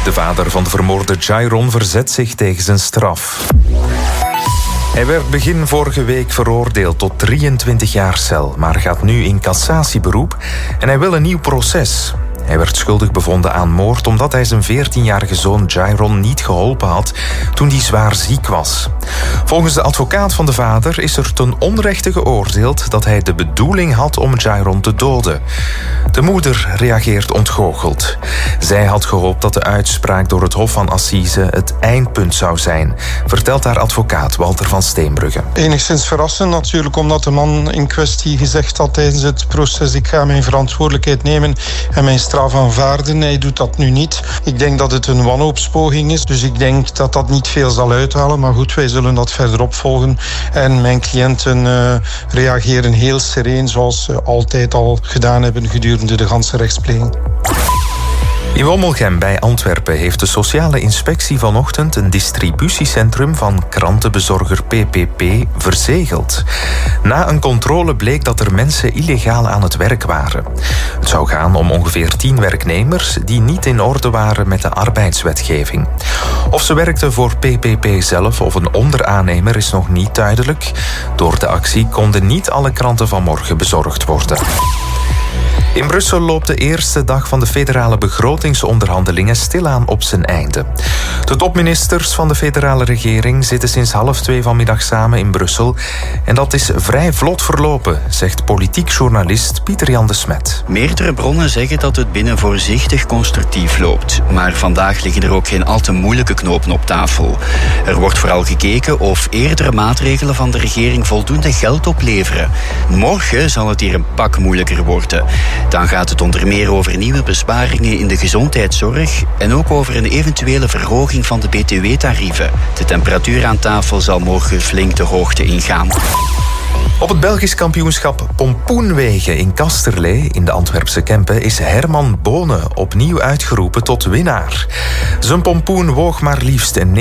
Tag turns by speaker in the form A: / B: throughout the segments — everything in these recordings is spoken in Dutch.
A: De vader van de vermoorde Jairon verzet zich tegen zijn straf. Hij werd begin vorige week veroordeeld tot 23 jaar cel, maar gaat nu in cassatieberoep en hij wil een nieuw proces. Hij werd schuldig bevonden aan moord omdat hij zijn 14-jarige zoon Jairon niet geholpen had toen hij zwaar ziek was. Volgens de advocaat van de vader is er ten onrechte geoordeeld dat hij de bedoeling had om Jairon te doden. De moeder reageert ontgoocheld. Zij had gehoopt dat de uitspraak door het Hof van Assise het eindpunt zou zijn, vertelt haar advocaat Walter van Steenbrugge.
B: Enigszins verrassend natuurlijk, omdat de man in kwestie gezegd had tijdens het proces: ik ga mijn verantwoordelijkheid nemen en mijn straf aanvaarden. Hij doet dat nu niet. Ik denk dat het een wanhoopspoging is, dus ik denk dat dat niet veel zal uithalen. Maar goed, wij zullen dat verder opvolgen. En mijn cliënten reageren heel sereen, zoals ze altijd al gedaan hebben gedurende de ganse rechtspleging.
A: In Wommelgem bij Antwerpen heeft de sociale inspectie vanochtend een distributiecentrum van krantenbezorger PPP verzegeld. Na een controle bleek dat er mensen illegaal aan het werk waren. Het zou gaan om ongeveer 10 werknemers die niet in orde waren met de arbeidswetgeving. Of ze werkten voor PPP zelf of een onderaannemer is nog niet duidelijk. Door de actie konden niet alle kranten van morgen bezorgd worden. In Brussel loopt de eerste dag van de federale begrotingsonderhandelingen stilaan op zijn einde. De topministers van de federale regering zitten sinds 1:30 vanmiddag samen in Brussel. En dat is vrij vlot verlopen, zegt politiek journalist Pieter-Jan de Smet.
C: Meerdere bronnen zeggen dat het binnen voorzichtig constructief loopt. Maar vandaag liggen er ook geen al te moeilijke knopen op tafel. Er wordt vooral gekeken of eerdere maatregelen van de regering voldoende geld opleveren. Morgen zal het hier een pak moeilijker worden. Dan gaat het onder meer over nieuwe besparingen in de gezondheidszorg en ook over een eventuele verhoging van de btw-tarieven. De temperatuur aan tafel zal morgen flink de hoogte ingaan.
A: Op het Belgisch kampioenschap pompoenwegen in Kasterlee in de Antwerpse Kempen is Herman Bonen opnieuw uitgeroepen tot winnaar. Zijn pompoen woog maar liefst 945,5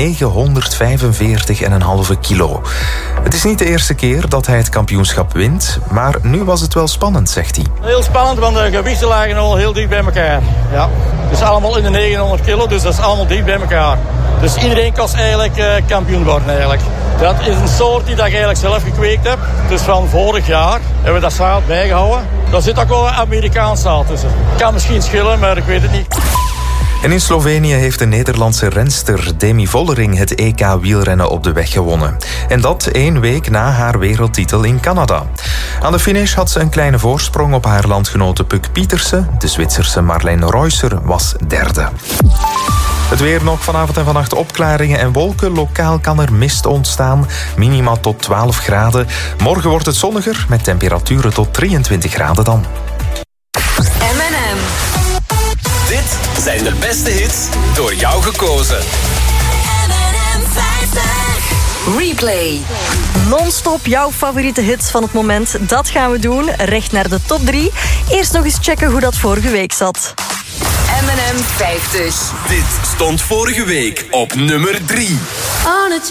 A: kilo. Het is niet de eerste keer dat hij het kampioenschap wint, maar nu was het wel spannend, zegt hij.
D: Heel spannend, want de gewichten lagen al heel dicht bij elkaar. Ja. Het is allemaal in de 900 kilo, dus dat is allemaal dicht bij elkaar. Dus iedereen kan eigenlijk kampioen worden eigenlijk. Dat is een soort die ik eigenlijk zelf gekweekt heb. Dus van vorig jaar hebben we dat zaad bijgehouden. Daar zit ook wel een Amerikaans zaad tussen. Kan misschien schillen, maar ik weet het niet.
A: En in Slovenië heeft de Nederlandse renster Demi Vollering het EK wielrennen op de weg gewonnen. En dat 1 week na haar wereldtitel in Canada. Aan de finish had ze een kleine voorsprong op haar landgenote Puk Pieterse. De Zwitserse Marlene Reusser was derde. Het weer nog, vanavond en vannacht opklaringen en wolken. Lokaal kan er mist ontstaan. Minima tot 12 graden. Morgen wordt het zonniger met temperaturen tot 23 graden dan.
E: M&M.
F: Dit zijn de beste hits door jou gekozen.
E: M&M 50. Replay.
G: Non-stop jouw favoriete hits van het moment. Dat gaan we doen. Recht naar de top 3. Eerst nog eens checken hoe dat vorige week zat.
E: M&M 50.
F: Dit stond vorige week op nummer 3.
E: On a